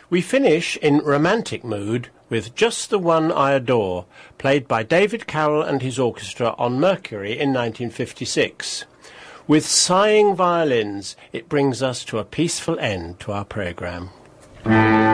We finish in romantic mood with Just the One I Adore, played by David Carroll and his orchestra on Mercury in 1956. With sighing violins, it brings us to a peaceful end to our programme.